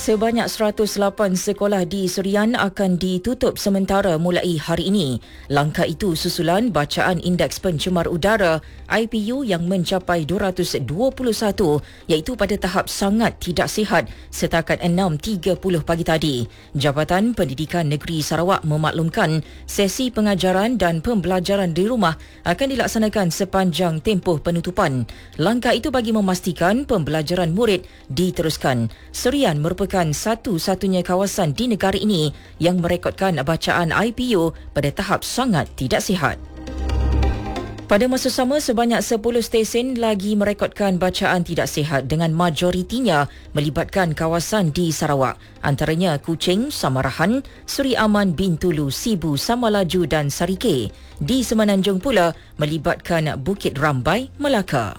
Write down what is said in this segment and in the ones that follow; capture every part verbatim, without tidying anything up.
Sebanyak seratus lapan sekolah di Serian akan ditutup sementara mulai hari ini. Langkah itu susulan bacaan Indeks Pencemar Udara I P U yang mencapai dua ratus dua puluh satu iaitu pada tahap sangat tidak sihat setakat enam tiga puluh pagi tadi. Jabatan Pendidikan Negeri Sarawak memaklumkan sesi pengajaran dan pembelajaran di rumah akan dilaksanakan sepanjang tempoh penutupan. Langkah itu bagi memastikan pembelajaran murid diteruskan. Serian merupakan satu-satunya kawasan di negara ini yang merekodkan bacaan I P U pada tahap sangat tidak sihat. Pada masa sama, sebanyak sepuluh stesen lagi merekodkan bacaan tidak sihat dengan majoritinya melibatkan kawasan di Sarawak. Antaranya Kuching, Samarahan, Seri Aman, Bintulu, Sibu, Samalaju dan Sarike. Di Semenanjung pula melibatkan Bukit Rambai, Melaka.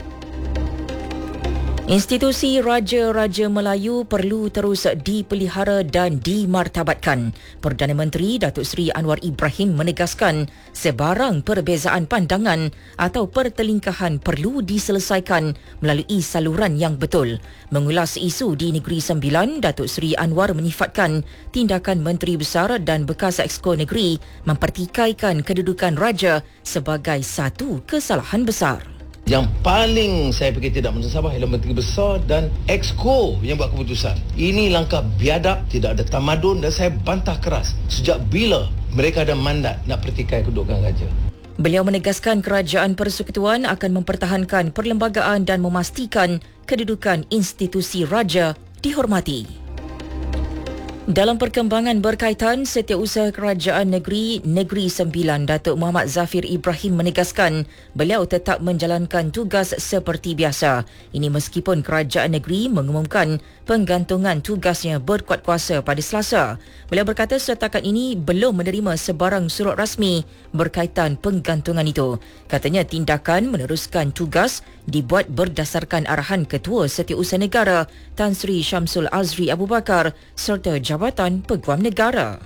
Institusi Raja-Raja Melayu perlu terus dipelihara dan dimartabatkan. Perdana Menteri Datuk Seri Anwar Ibrahim menegaskan sebarang perbezaan pandangan atau pertelingkahan perlu diselesaikan melalui saluran yang betul. Mengulas isu di Negeri Sembilan, Datuk Seri Anwar menyifatkan tindakan Menteri Besar dan bekas Exco Negeri mempertikaikan kedudukan Raja sebagai satu kesalahan besar. Yang paling saya fikir tidak mentasabah ialah Menteri Besar dan Exco yang buat keputusan. Ini langkah biadab, tidak ada tamadun dan saya bantah keras. Sejak bila mereka ada mandat nak pertikai kedudukan raja? Beliau menegaskan Kerajaan Persekutuan akan mempertahankan perlembagaan dan memastikan kedudukan institusi raja dihormati. Dalam perkembangan berkaitan Setiausaha Kerajaan Negeri Negeri Sembilan, Datuk Muhammad Zafir Ibrahim menegaskan beliau tetap menjalankan tugas seperti biasa. Ini meskipun Kerajaan Negeri mengumumkan penggantungan tugasnya berkuat kuasa pada Selasa. Beliau berkata setakat ini belum menerima sebarang surat rasmi berkaitan penggantungan itu. Katanya tindakan meneruskan tugas dibuat berdasarkan arahan Ketua Setiausaha Negara Tan Sri Syamsul Azri Abu Bakar serta Jabatan Peguam Negara.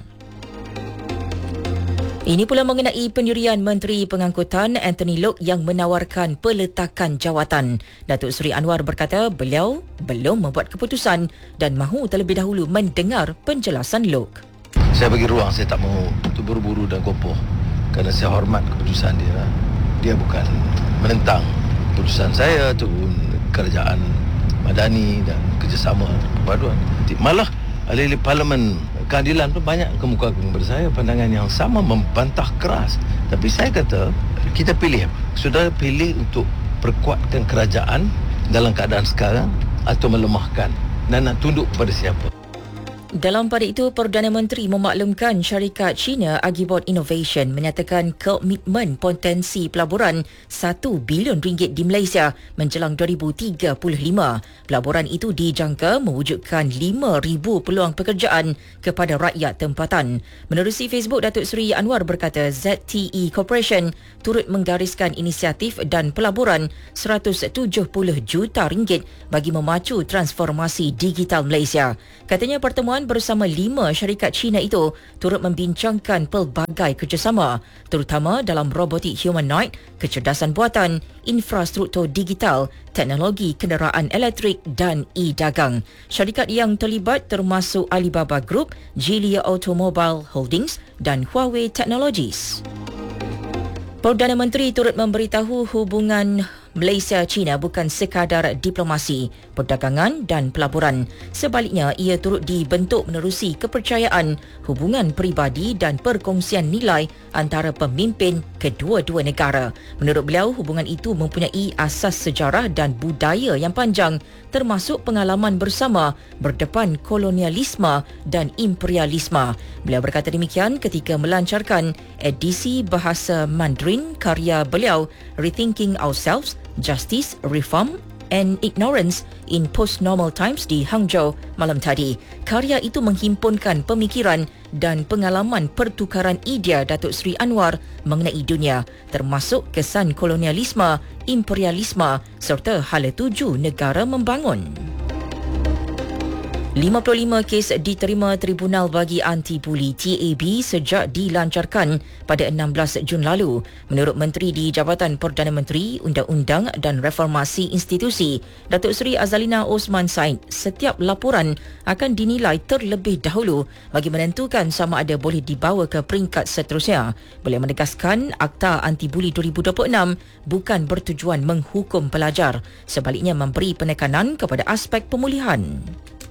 Ini pula mengenai pendirian Menteri Pengangkutan Anthony Loke yang menawarkan peletakan jawatan. Datuk Seri Anwar berkata beliau belum membuat keputusan dan mahu terlebih dahulu mendengar penjelasan Loke. Saya bagi ruang, saya tak mahu terburu-buru dan kopoh kerana saya hormat keputusan dia. Dia bukan menentang keputusan saya turun kerajaan madani dan kerjasama perpaduan. Malah ahli Parlimen Keadilan pun banyak kemukakan kepada saya pandangan yang sama, membantah keras. Tapi saya kata kita pilih, sudah pilih untuk perkuatkan kerajaan dalam keadaan sekarang atau melemahkan dan nak tunduk kepada siapa. Dalam pada itu, Perdana Menteri memaklumkan syarikat China Agibot Innovation menyatakan komitmen potensi pelaburan satu bilion ringgit di Malaysia menjelang dua ribu tiga puluh lima. Pelaburan itu dijangka mewujudkan lima ribu peluang pekerjaan kepada rakyat tempatan. Menerusi Facebook, Datuk Seri Anwar berkata Z T E Corporation turut menggariskan inisiatif dan pelaburan seratus tujuh puluh juta ringgit bagi memacu transformasi digital Malaysia. Katanya pertemuan bersama lima syarikat Cina itu turut membincangkan pelbagai kerjasama terutama dalam robotik humanoid, kecerdasan buatan, infrastruktur digital, teknologi kenderaan elektrik dan e-dagang. Syarikat yang terlibat termasuk Alibaba Group, Geely Automobile Holdings dan Huawei Technologies. Perdana Menteri turut memberitahu hubungan Malaysia-China bukan sekadar diplomasi, perdagangan dan pelaburan. Sebaliknya, ia turut dibentuk menerusi kepercayaan, hubungan peribadi dan perkongsian nilai antara pemimpin kedua-dua negara. Menurut beliau, hubungan itu mempunyai asas sejarah dan budaya yang panjang, termasuk pengalaman bersama berdepan kolonialisme dan imperialisme. Beliau berkata demikian ketika melancarkan edisi bahasa Mandarin karya beliau Rethinking Ourselves, Justice, Reform and Ignorance in Post-Normal Times di Hangzhou malam tadi. Karya itu menghimpunkan pemikiran dan pengalaman pertukaran idea Datuk Seri Anwar mengenai dunia, termasuk kesan kolonialisme, imperialisme serta hala tuju negara membangun. lima puluh lima kes diterima Tribunal bagi Anti-Buli T A B sejak dilancarkan pada enam belas Jun lalu. Menurut Menteri di Jabatan Perdana Menteri, Undang-Undang dan Reformasi Institusi, Datuk Seri Azalina Osman Said, setiap laporan akan dinilai terlebih dahulu bagi menentukan sama ada boleh dibawa ke peringkat seterusnya. Beliau menegaskan Akta Anti-Buli dua ribu dua puluh enam bukan bertujuan menghukum pelajar, sebaliknya memberi penekanan kepada aspek pemulihan.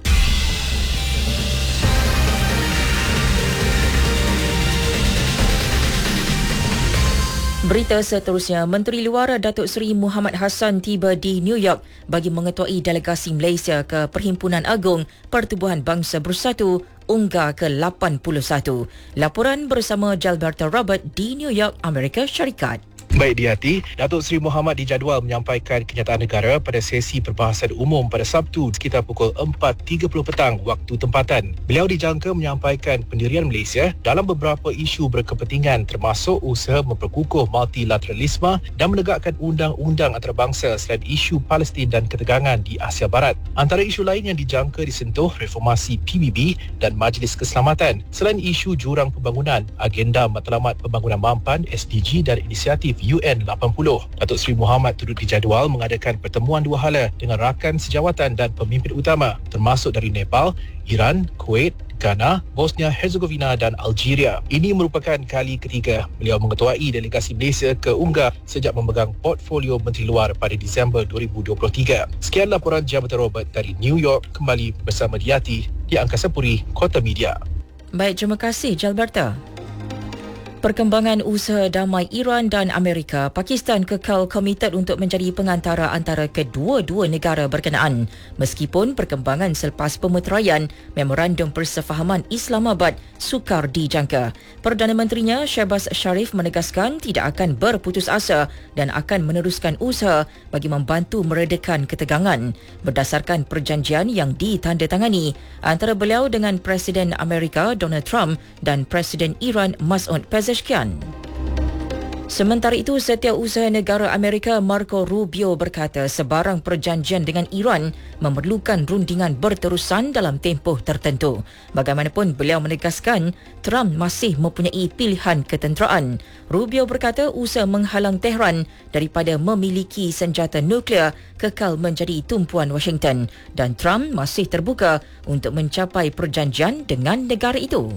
Berita seterusnya, Menteri Luar Datuk Seri Muhammad Hassan tiba di New York bagi mengetuai delegasi Malaysia ke Perhimpunan Agung Pertubuhan Bangsa Bersatu UNGA ke lapan puluh satu. Laporan bersama Jalberta Robert di New York, Amerika Syarikat. Baik dihati, Datuk Seri Muhammad dijadual menyampaikan kenyataan negara pada sesi perbahasan umum pada Sabtu sekitar pukul empat tiga puluh petang waktu tempatan. Beliau dijangka menyampaikan pendirian Malaysia dalam beberapa isu berkepentingan termasuk usaha memperkukuh multilateralisme dan menegakkan undang-undang antarabangsa selain isu Palestin dan ketegangan di Asia Barat. Antara isu lain yang dijangka disentuh reformasi P B B dan Majlis Keselamatan. Selain isu jurang pembangunan, agenda matlamat pembangunan mampan S D G dan inisiatif U N lapan puluh. Datuk Seri Muhammad turut dijadual mengadakan pertemuan dua hala dengan rakan sejawatan dan pemimpin utama termasuk dari Nepal, Iran, Kuwait, Ghana, Bosnia Herzegovina dan Algeria. Ini merupakan kali ketiga beliau mengetuai delegasi Malaysia ke UNGA sejak memegang portfolio Menteri Luar pada Disember dua ribu dua puluh tiga. Sekian laporan Jabatan Robert dari New York, kembali bersama Diati di Angkasa Puri, Kota Media. Baik, terima kasih Jalberta. Perkembangan usaha damai Iran dan Amerika, Pakistan kekal komited untuk menjadi pengantara antara kedua-dua negara berkenaan. Meskipun perkembangan selepas pemeteraian Memorandum Persefahaman Islamabad sukar dijangka. Perdana Menterinya Shehbaz Sharif menegaskan tidak akan berputus asa dan akan meneruskan usaha bagi membantu meredakan ketegangan berdasarkan perjanjian yang ditandatangani antara beliau dengan Presiden Amerika Donald Trump dan Presiden Iran Masoud Pezeshkian. Sementara itu, Setiausaha Negara Amerika Marco Rubio berkata sebarang perjanjian dengan Iran memerlukan rundingan berterusan dalam tempoh tertentu. Bagaimanapun, beliau menegaskan Trump masih mempunyai pilihan ketenteraan. Rubio berkata usaha menghalang Tehran daripada memiliki senjata nuklear kekal menjadi tumpuan Washington dan Trump masih terbuka untuk mencapai perjanjian dengan negara itu.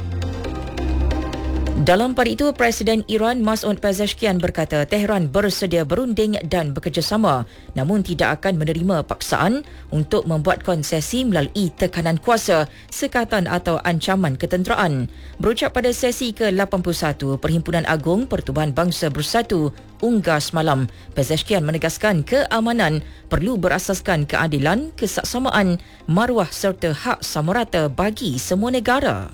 Dalam pada itu, Presiden Iran Masoud Pezeshkian berkata Tehran bersedia berunding dan bekerjasama namun tidak akan menerima paksaan untuk membuat konsesi melalui tekanan kuasa, sekatan atau ancaman ketenteraan. Berucap pada sesi ke lapan puluh satu Perhimpunan Agung Pertubuhan Bangsa Bersatu UNGA semalam, Pezeshkian menegaskan keamanan perlu berasaskan keadilan, kesaksamaan, maruah serta hak sama rata bagi semua negara.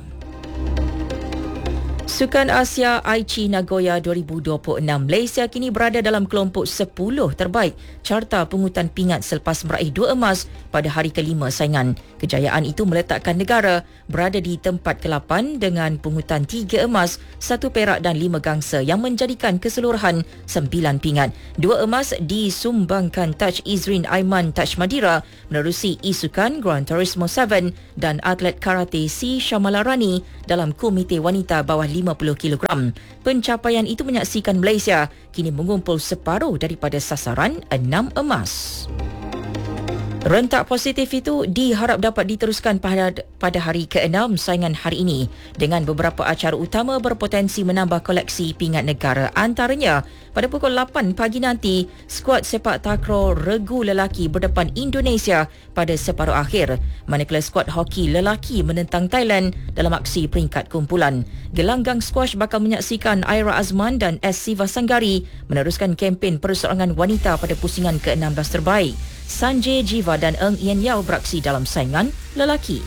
Sukan Asia Aichi Nagoya dua ribu dua puluh enam, Malaysia kini berada dalam kelompok sepuluh terbaik carta pungutan pingat selepas meraih dua emas pada hari kelima saingan. Kejayaan itu meletakkan negara berada di tempat ke lapan dengan pungutan tiga emas, satu perak dan lima gangsa yang menjadikan keseluruhan sembilan pingat. Dua emas disumbangkan Taj Izrin Aiman Taj Madira menerusi isukan Gran Turismo tujuh dan atlet karate Si Shamalarani dalam Komite Wanita bawah lima puluh kilogram. Pencapaian itu menyaksikan Malaysia kini mengumpul separuh daripada sasaran enam emas. Rentak positif itu diharap dapat diteruskan pada pada hari keenam saingan hari ini dengan beberapa acara utama berpotensi menambah koleksi pingat negara. Antaranya, pada pukul lapan pagi nanti, skuad sepak takraw regu lelaki berdepan Indonesia pada separuh akhir, manakala skuad hoki lelaki menentang Thailand dalam aksi peringkat kumpulan. Gelanggang squash bakal menyaksikan Aira Azman dan S. Siva Sanggari meneruskan kempen perseorangan wanita pada pusingan ke enam belas terbaik. Sanjay Jiva dan Eng Yen Yao beraksi dalam saingan lelaki.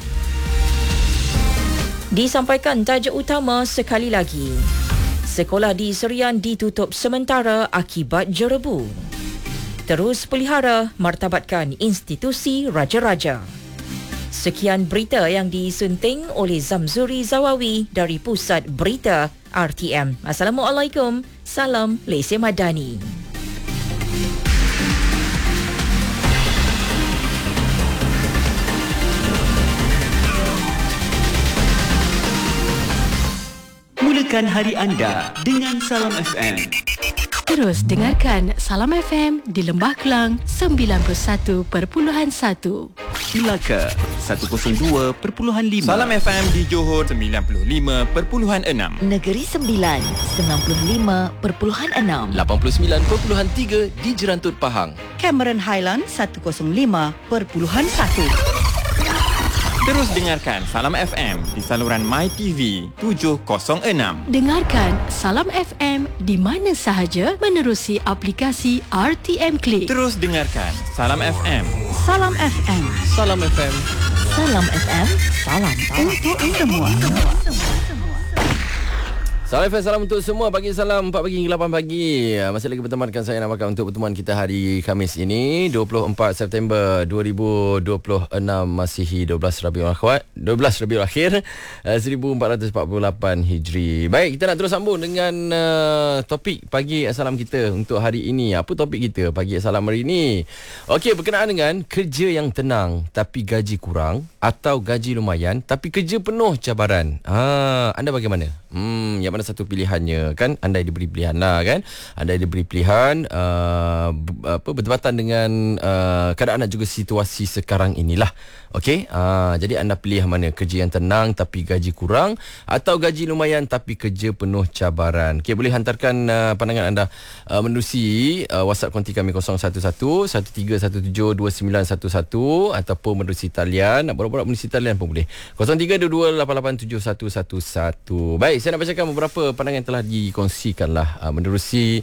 Disampaikan tajuk utama sekali lagi. Sekolah di Serian ditutup sementara akibat jerebu. Terus pelihara martabatkan institusi raja-raja. Sekian berita yang disunting oleh Zamzuri Zawawi dari Pusat Berita R T M. Assalamualaikum. Salam Malaysia Madani. Mulakan hari anda dengan Salam F M. Terus dengarkan Salam F M di Lembah Kelang sembilan puluh satu perpuluhan satu. Melaka seratus dua perpuluhan lima. Salam F M di Johor sembilan puluh lima perpuluhan enam. Negeri Sembilan sembilan puluh lima perpuluhan enam. lapan puluh sembilan perpuluhan tiga di Jerantut Pahang. Cameron Highland seratus lima perpuluhan satu. Terus dengarkan Salam F M di saluran MyTV tujuh kosong enam. Dengarkan Salam F M di mana sahaja menerusi aplikasi R T M Click. Terus dengarkan Salam F M. Salam F M. Salam F M. Salam F M. Salam untuk semua. Salam F M, salam untuk semua. Pagi salam empat pagi hingga lapan pagi. Masih lagi bertemankan saya Namakam untuk pertemuan kita hari Khamis ini dua puluh empat September dua ribu dua puluh enam Masihi dua belas Rabiul Akhir dua belas Rabiul Akhir seribu empat ratus empat puluh lapan Hijri. Baik, kita nak terus sambung dengan uh, topik pagi salam kita untuk hari ini. Apa topik kita pagi salam hari ini? Okey, berkenaan dengan kerja yang tenang tapi gaji kurang atau gaji lumayan tapi kerja penuh cabaran. Ha, anda bagaimana? Hmm, yang mana satu pilihannya kan? Anda diberi pilihan lah kan? Anda diberi pilihan uh, apa bertepatan dengan uh, keadaan dan juga situasi sekarang inilah. Okey, uh, jadi anda pilih mana? Kerja yang tenang tapi gaji kurang atau gaji lumayan tapi kerja penuh cabaran. Okey, boleh hantarkan uh, pandangan anda uh, menerusi uh, WhatsApp konti kami kosong satu satu satu tiga satu tujuh dua sembilan satu satu ataupun menerusi talian. Nak borak-borak menerusi talian pun boleh. kosong tiga dua dua lapan lapan tujuh satu satu satu. Baik, saya nak bacakan beberapa pandangan yang telah dikongsikan lah uh, menerusi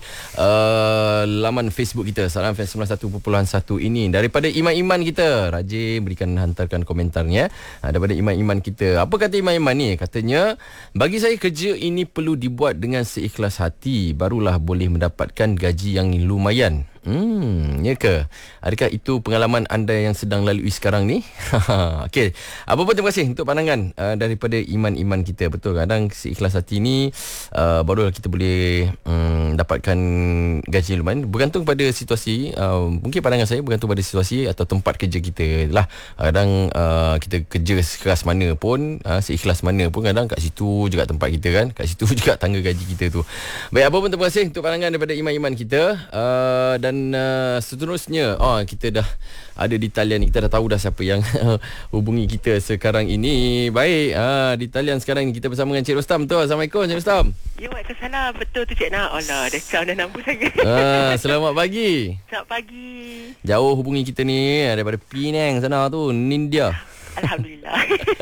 uh, laman Facebook kita Salam F M sembilan puluh satu perpuluhan satu ini daripada Iman-Iman kita. Rajin berikan hantarkan komentarnya uh, daripada Iman-Iman kita. Apa kata Iman-Iman ni? Katanya, bagi saya kerja ini perlu dibuat dengan seikhlas hati, barulah boleh mendapatkan gaji yang lumayan. Hmm, ya ke? Adakah itu pengalaman anda yang sedang lalui sekarang ni? Okey. Apa pun terima kasih untuk pandangan uh, daripada Iman-Iman kita. Betul, kadang seikhlas hati ni uh, barulah kita boleh um, dapatkan gaji lumayan. Bergantung pada situasi. Uh, mungkin pandangan saya bergantung pada situasi atau tempat kerja kita lah. Kadang uh, kita kerja sekeras mana pun, uh, seikhlas mana pun, kadang kat situ juga tempat kita kan. Kat situ juga tangga gaji kita tu. Baik, apa pun terima kasih untuk pandangan daripada Iman-Iman kita. Uh, dan Dan uh, seterusnya oh, kita dah ada di talian ni. Kita dah tahu dah siapa yang hubungi kita sekarang ini. Baik, uh, di talian sekarang ni kita bersama dengan Cik Rostam tu. Assalamualaikum Cik Rostam. Ya, Waalaikumsalam. Betul tu Cik Nak. Allah, dah cakap dah nampak sangat. uh, Selamat pagi. Selamat pagi. Jauh hubungi kita ni daripada Penang sana tu, India. Alhamdulillah.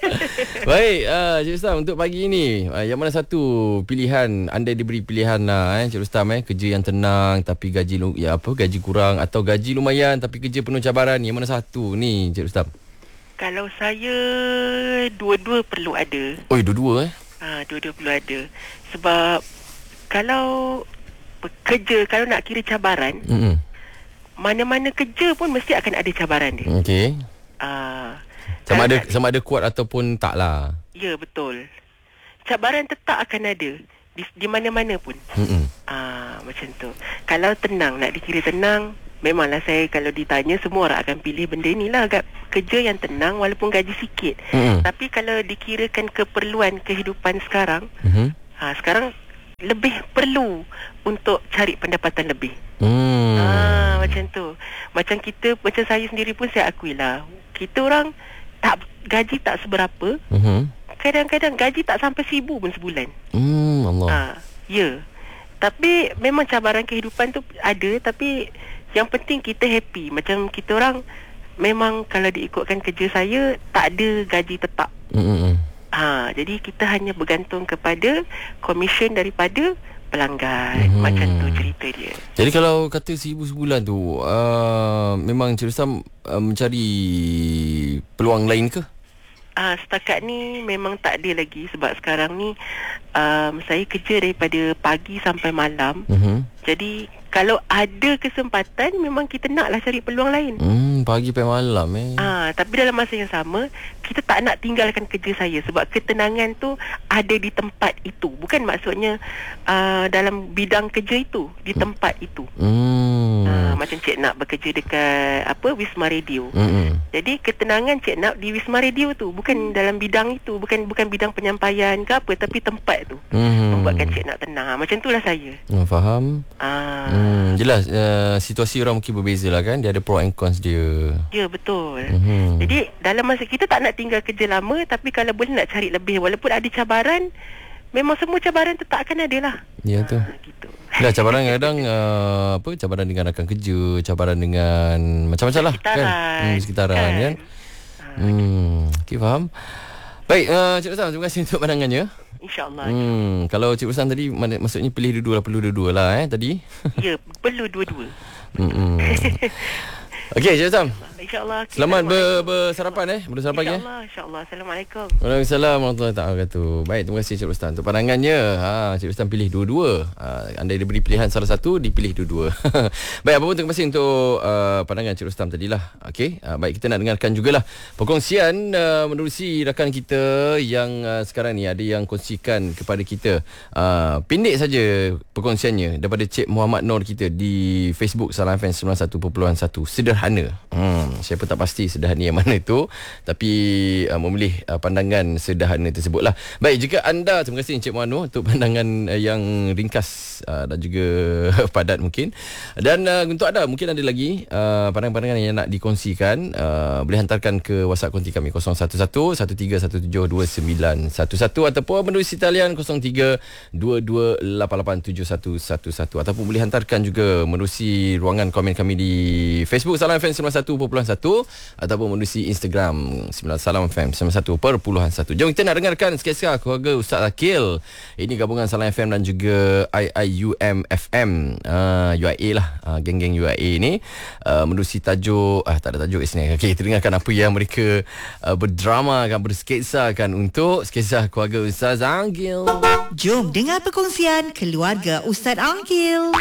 Baik, uh, Cik Rustam, untuk pagi ini uh, yang mana satu pilihan anda diberi pilihan lah eh, Cik Rustam eh, kerja yang tenang tapi gaji ya apa gaji kurang atau gaji lumayan tapi kerja penuh cabaran, yang mana satu ni Cik Rustam? Kalau saya dua-dua perlu ada. Oh, dua-dua eh? Ha, dua-dua perlu ada. Sebab kalau kerja, kalau nak kira cabaran, mm-hmm. mana-mana kerja pun mesti akan ada cabaran dia. Okey. Uh, Sama ada nak, sama ada kuat ataupun tak lah. Ya, betul. Cabaran tetap akan ada di, di mana-mana pun. Mm-hmm. Aa, macam tu. Kalau tenang, nak dikira tenang, memanglah saya kalau ditanya semua orang akan pilih benda ni lah, kerja yang tenang walaupun gaji sikit. Mm-hmm. Tapi kalau dikirakan keperluan kehidupan sekarang, mm-hmm. aa, sekarang lebih perlu untuk cari pendapatan lebih. Mm. Aa, macam tu. Macam kita, macam saya sendiri pun saya akui lah, kita orang tak gaji tak seberapa. Uh-huh. Kadang-kadang gaji tak sampai seribu pun sebulan. Hmm, Allah. Ha, ya. Tapi memang cabaran kehidupan tu ada, tapi yang penting kita happy. Macam kita orang memang kalau diikutkan kerja saya tak ada gaji tetap. Uh-huh. Ha, jadi kita hanya bergantung kepada komisen daripada pelanggan. Hmm. Macam tu cerita dia. Jadi kalau kata seribu sebulan tu, uh, memang Cik Rustam uh, mencari peluang lain ke? Uh, setakat ni memang tak ada lagi. Sebab sekarang ni um, saya kerja daripada pagi sampai malam. Hmm. Jadi kalau ada kesempatan memang kita naklah cari peluang lain. Hmm, pagi sampai malam eh. Ah, tapi dalam masa yang sama kita tak nak tinggalkan kerja saya sebab ketenangan tu ada di tempat itu. Bukan maksudnya uh, dalam bidang kerja itu, di tempat itu. Hmm. Uh, macam Cik Nak bekerja dekat apa Wisma Radio. Hmm. Jadi ketenangan Cik Nak di Wisma Radio tu, bukan dalam bidang itu, bukan bukan bidang penyampaian ke apa, tapi tempat tu. Hmm. Membuatkan Cik Nak tenang. Macam itulah saya. Oh, faham. Ah. Hmm, jelas uh, situasi orang mungkin berbeza lah kan. Dia ada pro and cons dia. Ya, betul. Hmm. Jadi dalam masa kita tak nak tinggal kerja lama, tapi kalau boleh nak cari lebih, walaupun ada cabaran, memang semua cabaran tu tak akan ada lah. Ya tu. Ha, gitu. Dah cabaran kadang uh, apa cabaran dengan rakan kerja, cabaran dengan macam-macam lah kan. Hmm, sekitaran kan. kan? Ha, hmm, okey faham. Baik, uh, Cik Rustam, terima kasih untuk pandangannya. InsyaAllah. Hmm, kalau Cik Rustam tadi mak- maksudnya pilih dua-dua lah, perlu dua-dua lah eh tadi. Ya, perlu dua-dua. Hmm. Okey, Cik Rustam. InsyaAllah. Selamat ber, bersarapan eh. Bersarapan pagi eh. InsyaAllah, insyaAllah. Assalamualaikum. Waalaikumsalam warahmatullahi wabarakatuh. Baik, terima kasih Cik Rustam untuk pandangannya. Ha, Cik Rustam pilih dua-dua. Ha, anda diberi pilihan salah satu, dipilih dua-dua. Baik, apa pun terima kasih untuk uh, pandangan Cik Rustam tadilah. Okey, uh, baik kita nak dengarkan jugalah perkongsian uh, menerusi rakan kita yang uh, sekarang ni ada yang kongsikan kepada kita. Uh, pendek saja perkongsiannya daripada Cik Muhammad Nur kita di Facebook Salam F M sembilan puluh satu perpuluhan satu. Sederhana. Hmm, saya pun tak pasti sederhana yang mana itu, tapi uh, memilih uh, pandangan sederhana tersebutlah. Baik, jika anda, terima kasih Encik Muhammad untuk pandangan uh, yang ringkas uh, dan juga padat mungkin. Dan uh, untuk anda mungkin ada lagi uh, pandangan-pandangan yang nak dikongsikan, uh, boleh hantarkan ke WhatsApp konti kami kosong satu satu satu tiga satu tujuh dua sembilan satu satu ataupun menerusi talian kosong tiga dua dua lapan lapan tujuh satu satu satu ataupun boleh hantarkan juga menerusi ruangan komen kami di Facebook Salam F M sembilan puluh satu perpuluhan satu ataupun menerusi Instagram Salam F M sembilan puluh satu perpuluhan satu. Jom kita nak dengarkan sikit-sikit keluarga Ustaz Akil. Ini gabungan Salam F M dan juga I I U M F M, uh, U I A lah, uh, geng-geng U I A ni uh, menerusi tajuk ah tak ada tajuk kat sini. Okey, kita dengarkan apa yang mereka uh, berdrama kan, bersketsa kan untuk sketsa keluarga Ustaz Akil. Jom dengar perkongsian keluarga Ustaz Akil.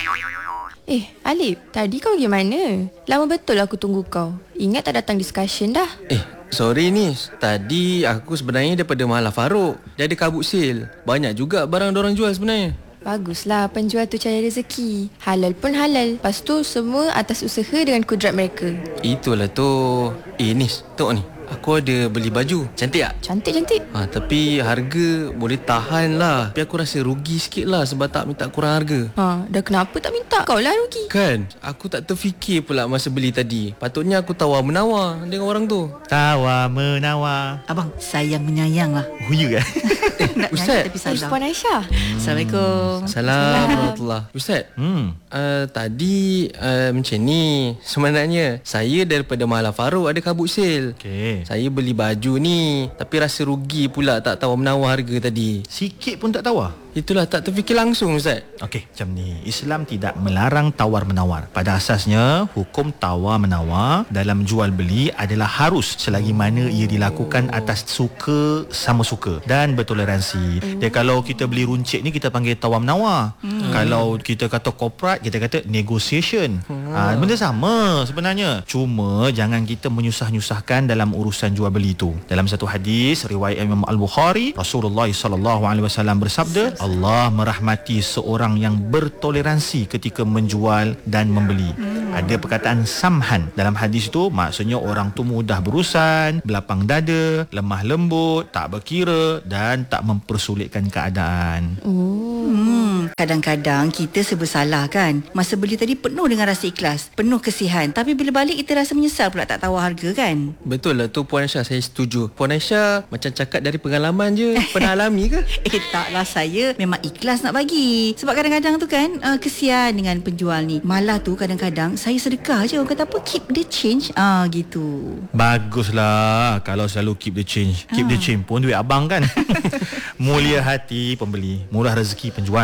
Eh, Alip, tadi kau pergi mana? Lama betul aku tunggu kau. Ingat tak datang discussion dah? Eh, sorry ni. Tadi aku sebenarnya daripada Mahathir Farouk. Dia ada kabut sale. Banyak juga barang diorang jual sebenarnya. Baguslah, penjual tu cari rezeki. Halal pun halal. Lepas tu semua atas usaha dengan kudrat mereka. Itulah tu. Eh, Nis, tengok ni. Aku ada beli baju. Cantik tak? Cantik-cantik. Ha, tapi harga boleh tahan lah. Tapi aku rasa rugi sikit lah sebab tak minta kurang harga. Ha, dah kenapa tak minta? Kau lah rugi. Kan? Aku tak terfikir pula masa beli tadi. Patutnya aku tawar-menawar dengan orang tu. Tawar-menawar. Abang, sayang menyayang lah. Oh, ya kan? Nak Ustaz. tapi salah. Puan Aisyah. Hmm. Assalamualaikum. Assalamualaikum. Ustaz. Hmm. Uh, tadi uh, macam ni. Sebenarnya saya daripada Mahathir Farouk ada kabut sale. Okey. Saya beli baju ni tapi rasa rugi pula tak tawar-menawar harga tadi. Sikit pun tak tawar? Itulah, tak terfikir langsung Ustaz. Okey, macam ni. Islam tidak melarang tawar-menawar. Pada asasnya, hukum tawar-menawar dalam jual beli adalah harus selagi mana ia dilakukan atas suka sama suka dan bertoleransi. Mm. Dan kalau kita beli runcit ni kita panggil tawar-menawar. Mm. Kalau kita kata corporate, kita kata negotiation. Mm. Ha, benda sama sebenarnya. Cuma jangan kita menyusah-nyusahkan dalam urusan jual beli itu. Dalam satu hadis riwayat Imam Al-Bukhari, Rasulullah sallallahu alaihi wasallam bersabda, Allah merahmati seorang yang bertoleransi ketika menjual dan membeli. Hmm. Ada perkataan samhan dalam hadis itu, maksudnya orang tu mudah berurusan, belapang dada, lemah lembut, tak berkira dan tak mempersulitkan keadaan. Oh. Hmm, kadang-kadang kita serba salah kan. Masa beli tadi penuh dengan rasa ikhlas, penuh kesihan, tapi bila balik kita rasa menyesal pula tak tawar harga kan. Betul lah tu Puan Aisyah, saya setuju. Puan Aisyah macam cakap dari pengalaman je. Pernah alami ke? Eh taklah, saya memang ikhlas nak bagi. Sebab kadang-kadang tu kan uh, kesian dengan penjual ni. Malah tu kadang-kadang saya sedekah je. Orang kata apa, keep the change. Ah gitu. Baguslah kalau selalu keep the change. Keep ah. the change pun duit abang kan. Mulia hati pembeli, murah rezeki penjual. Hmm.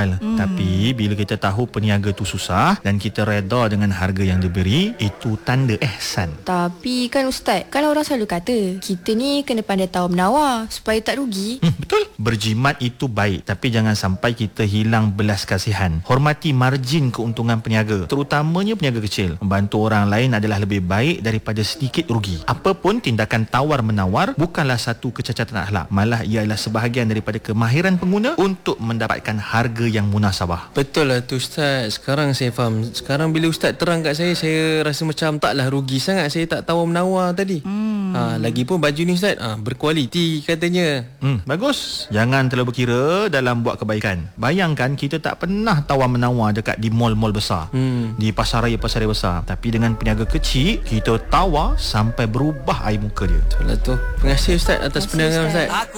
Tapi bila kita tahu peniaga tu susah dan kita reda dengan harga yang diberi, itu tanda ihsan. Tapi kan Ustaz, kalau orang selalu kata kita ni kena pandai tawar menawar supaya tak rugi. Hmm, betul. Berjimat itu baik, tapi jangan sampai kita hilang belas kasihan. Hormati margin keuntungan peniaga, terutamanya peniaga kecil. Membantu orang lain adalah lebih baik daripada sedikit rugi. Apapun tindakan tawar-menawar bukanlah satu kecacatan akhlak, malah ia adalah sebahagian daripada kemahiran pengguna untuk mendapatkan harga yang munasabah. Betul lah tu Ustaz. Sekarang saya faham. Sekarang bila Ustaz terang kat saya, saya rasa macam taklah rugi sangat saya tak tawar-menawar tadi. Hmm. Ha, lagipun baju ni Ustaz ha, berkualiti katanya. Hmm, bagus. Jangan terlalu berkira dalam buat kebaikan. Bayangkan kita tak pernah tawar-menawar dekat di mall-mall besar, hmm. di pasar raya-pasar raya besar. Tapi dengan peniaga kecil, kita tawar sampai berubah air muka dia. Betul lah tu. Terima kasih Ustaz atas pendengaran Ustaz.